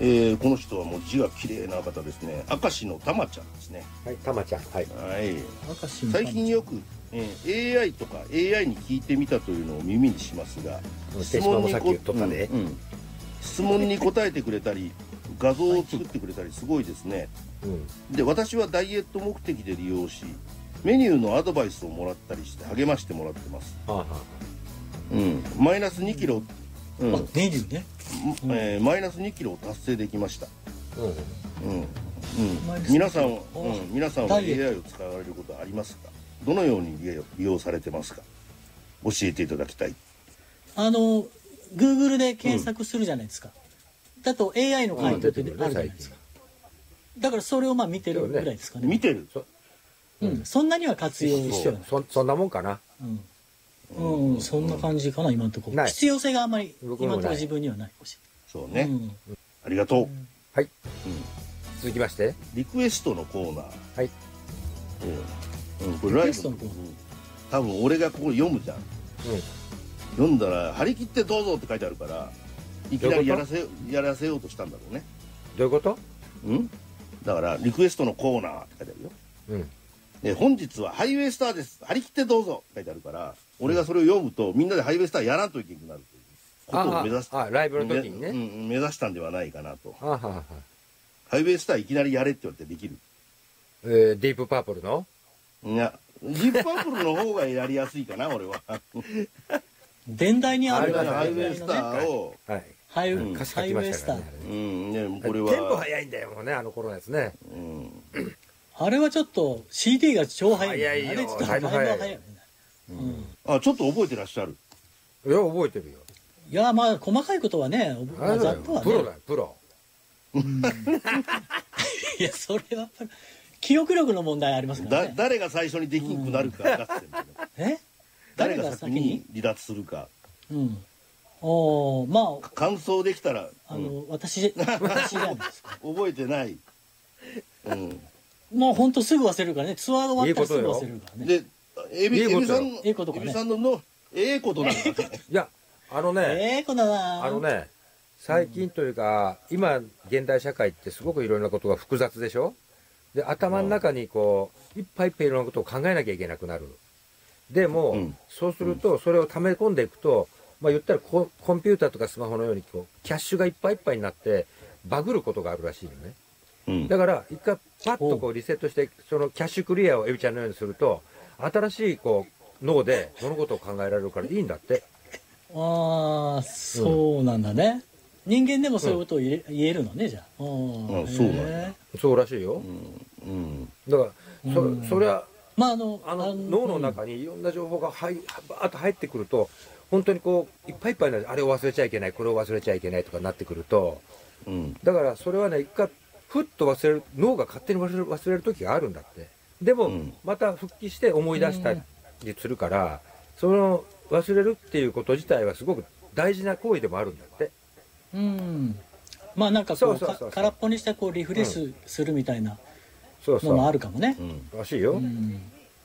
この人はもう字が綺麗な方ですね。明石のたまちゃんですね。 はい、たまちゃん。はい。 はい。 明石の最近よく、AI とか AI に聞いてみたというのを耳にしますが、 手島もさっき言っとったね。 質問に答えてくれたり、画像を作ってくれたりすごいですね。で、私はダイエット目的で利用し、メニューのアドバイスをもらったりして励ましてもらってます。マイナス2キロ、 メニューね。 マイナス2キロを達成できました。皆さんは AI を使われることはありますか？どのように利用されてますか？教えていただきたい。 Google で検索するじゃないですか。だと AI の回答ってあるじゃないですか。だからそれを見てるぐらいですかね。 見てる。 そんなには活用してはない。 そんなもんかな。 そんな感じかな、今のところ。必要性があんまり今のところ自分にはない。 そうね。ありがとう。 はい。続きましてリクエストのコーナー。 はい。 これライブ多分俺がここ読むじゃん。読んだら張り切ってどうぞって書いてあるから、いきなりやらせようとしたんだろうね。 どういうこと？ だからリクエストのコーナーって書いてあるよ。本日はハイウェイスターです。張り切ってどうぞって書いてあるから、俺がそれを読むとみんなでハイウェイスターやらんといけなくなるということを目指す。 ライブの時にね。 目指したんではないかなと。 ハイウェイスターいきなりやれって言われてできる。 ディープパープルの？ いや、ディープパープルの方がやりやすいかな、俺は。 伝来にあるハイウェイスターを。 ハイウェイスター。これは。テンポ早いんだよ、もうね、あの頃のやつね。 あれはちょっと CD が超早い。 早いよ。 早い。 ちょっと覚えてらっしゃる？ いや、覚えてるよ。 いや、細かいことはね、ざっとはね。 プロだよ、プロ。 いや、それは記憶力の問題ありますからね。 誰が最初にできんくなるかだって誰が先に離脱するか。感想できたら私じゃないですか。 覚えてない。 もうほんとすぐ忘れるからね。ツアーが終わったらすぐ忘れるからね。 で、エビさんのええことなんだね。 いや、 ええ子だな。 最近というか、今、現代社会ってすごくいろんなことが複雑でしょ？で、頭の中にいっぱいいっぱいいろんなことを考えなきゃいけなくなる。でも、そうすると、それを溜め込んでいくと、言ったらコンピューターとかスマホのようにキャッシュがいっぱいいっぱいになって、バグることがあるらしいのね。だから、一回パッとリセットして、そのキャッシュクリアをエビちゃんのようにすると、新しい脳で物事を考えられるからいいんだって。 そうなんだね。人間でもそういうことを言えるのね、じゃあ。 そうなんだ。 そうらしいよ。だから、それは、脳の中にいろんな情報がバーッと入ってくると、本当にいっぱいいっぱいになる。あれを忘れちゃいけない、これを忘れちゃいけないとかなってくると、だからそれはね、一回、ふっと忘れる、脳が勝手に忘れる時があるんだって。でも、また復帰して思い出したりするから、その忘れるっていうこと自体はすごく大事な行為でもあるんだって。 なんか空っぽにしてリフレッシュするみたいなのもあるかもね。 らしいよ。